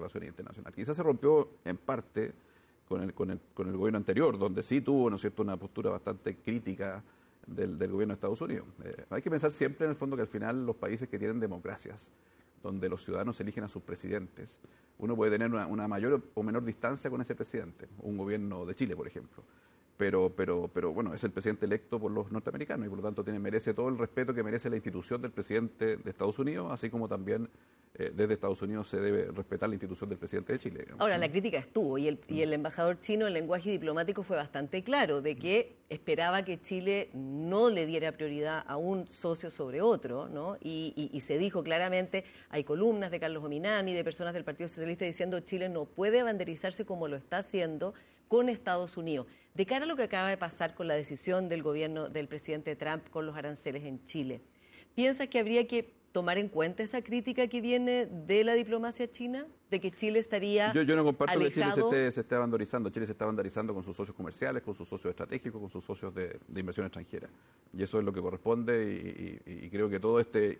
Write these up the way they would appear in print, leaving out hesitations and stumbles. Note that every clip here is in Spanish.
relaciones internacionales. Quizás se rompió en parte con el gobierno anterior, donde sí tuvo, ¿no es cierto?, una postura bastante crítica del gobierno de Estados Unidos. Hay que pensar siempre en el fondo que al final los países que tienen democracias, donde los ciudadanos eligen a sus presidentes, uno puede tener una mayor o menor distancia con ese presidente, un gobierno de Chile, por ejemplo. Pero bueno, es el presidente electo por los norteamericanos y por lo tanto merece todo el respeto que merece la institución del presidente de Estados Unidos, así como también desde Estados Unidos se debe respetar la institución del presidente de Chile. Ahora, la crítica estuvo y el embajador chino, el lenguaje diplomático fue bastante claro de que esperaba que Chile no le diera prioridad a un socio sobre otro, ¿no? Y se dijo claramente, hay columnas de Carlos Ominami, de personas del Partido Socialista diciendo Chile no puede banderizarse como lo está haciendo con Estados Unidos. De cara a lo que acaba de pasar con la decisión del gobierno del presidente Trump con los aranceles en Chile, ¿piensas que habría que tomar en cuenta esa crítica que viene de la diplomacia china? De que Chile estaría Yo no comparto alejado. que Chile se esté banderizando. Chile se está banderizando con sus socios comerciales, con sus socios estratégicos, con sus socios de inversión extranjera. Y eso es lo que corresponde y creo que todo este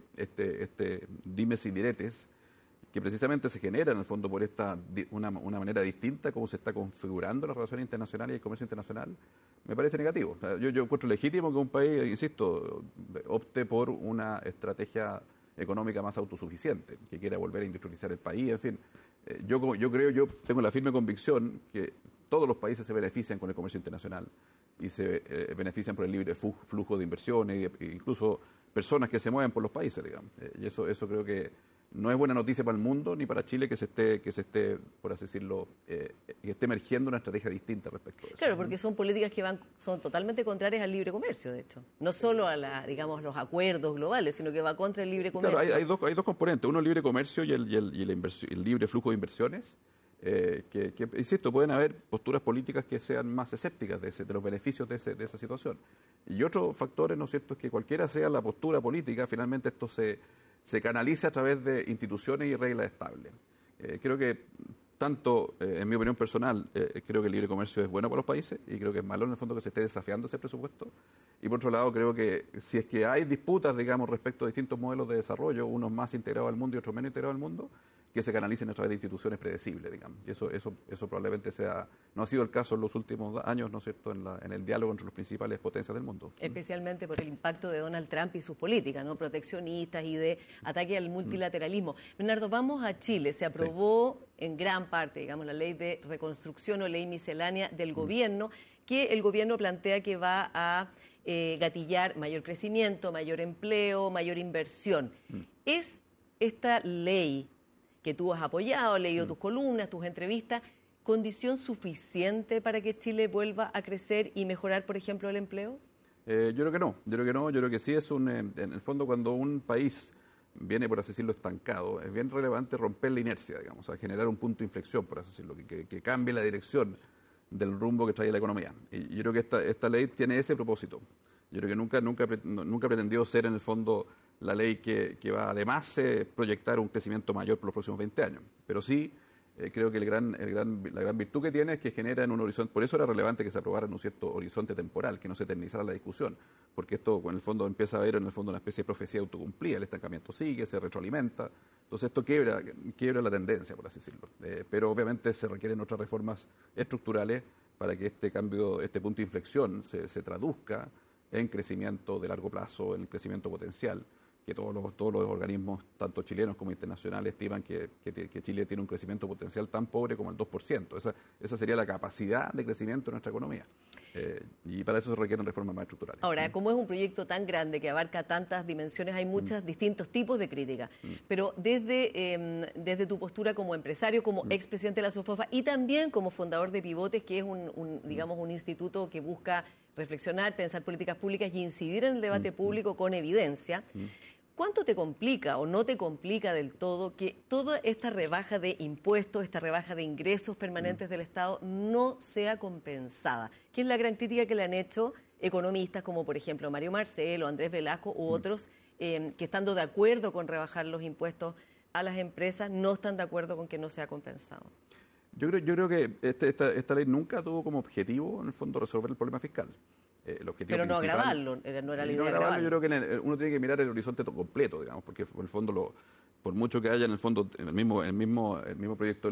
dimes y diretes que precisamente se genera en el fondo por una manera distinta como se está configurando las relaciones internacionales y el comercio internacional, me parece negativo. O sea, yo encuentro legítimo que un país, insisto, opte por una estrategia económica más autosuficiente, que quiera volver a industrializar el país, en fin. Yo tengo la firme convicción que todos los países se benefician con el comercio internacional y se benefician por el libre flujo de inversiones e incluso personas que se mueven por los países, digamos. Y eso creo que no es buena noticia para el mundo ni para Chile que se esté, por así decirlo, que esté emergiendo una estrategia distinta respecto a eso. Claro, porque son políticas que son totalmente contrarias al libre comercio, de hecho. No solo a los acuerdos globales, sino que va contra el libre comercio. Claro, hay dos componentes. Uno, el libre comercio y el libre flujo de inversiones. Que, insisto, pueden haber posturas políticas que sean más escépticas de los beneficios de esa situación. Y otro factor, ¿no es cierto?, es que cualquiera sea la postura política, finalmente esto se canaliza a través de instituciones y reglas estables. Creo que tanto, en mi opinión personal, creo que el libre comercio es bueno para los países y creo que es malo en el fondo que se esté desafiando ese presupuesto. Y por otro lado, creo que si es que hay disputas, digamos, respecto a distintos modelos de desarrollo, unos más integrados al mundo y otros menos integrados al mundo, que se canalicen a través de instituciones predecibles, digamos. Y eso probablemente no ha sido el caso en los últimos años, ¿no es cierto?, en el diálogo entre las principales potencias del mundo. Especialmente por el impacto de Donald Trump y sus políticas, ¿no?, proteccionistas y de ataque al multilateralismo. Bernardo, vamos a Chile. Se aprobó en gran parte, digamos, la ley de reconstrucción o ley miscelánea del gobierno, que el gobierno plantea que va a gatillar mayor crecimiento, mayor empleo, mayor inversión. ¿Es esta ley que tú has apoyado, leído tus columnas, tus entrevistas, condición suficiente para que Chile vuelva a crecer y mejorar, por ejemplo, el empleo? Yo creo que no. Yo creo que sí es en el fondo, cuando un país viene, por así decirlo, estancado, es bien relevante romper la inercia, digamos, a generar un punto de inflexión, por así decirlo, que cambie la dirección del rumbo que trae la economía. Y yo creo que esta ley tiene ese propósito. Yo creo que nunca pretendió ser, en el fondo, la ley que va además proyectar un crecimiento mayor por los próximos 20 años. Pero sí, creo que la gran virtud que tiene es que genera en un horizonte. Por eso era relevante que se aprobara en un cierto horizonte temporal, que no se eternizara la discusión, porque esto en el fondo empieza a haber en el fondo una especie de profecía autocumplida. El estancamiento sigue, se retroalimenta. Entonces esto quiebra la tendencia, por así decirlo. Pero obviamente se requieren otras reformas estructurales para que este punto de inflexión se traduzca en crecimiento de largo plazo, en crecimiento potencial, que todos los organismos, tanto chilenos como internacionales, estiman que Chile tiene un crecimiento potencial tan pobre como el 2%. Esa sería la capacidad de crecimiento de nuestra economía. Y para eso se requieren reformas más estructurales. Ahora, como es un proyecto tan grande que abarca tantas dimensiones, hay muchos distintos tipos de crítica. Pero desde tu postura como empresario, como expresidente de la SOFOFA y también como fundador de Pivotes, que es un instituto que busca reflexionar, pensar políticas públicas y incidir en el debate público con evidencia, ¿cuánto te complica o no te complica del todo que toda esta rebaja de impuestos, esta rebaja de ingresos permanentes del Estado no sea compensada? Que es la gran crítica que le han hecho economistas como, por ejemplo, Mario Marcel o Andrés Velasco u otros que, estando de acuerdo con rebajar los impuestos a las empresas, no están de acuerdo con que no sea compensado. Yo creo que esta ley nunca tuvo como objetivo, en el fondo, resolver el problema fiscal. Pero no agravarlo, no era la idea de agravarlo. Yo creo que uno tiene que mirar el horizonte completo, digamos, porque en el fondo, por mucho que haya en el fondo el mismo proyecto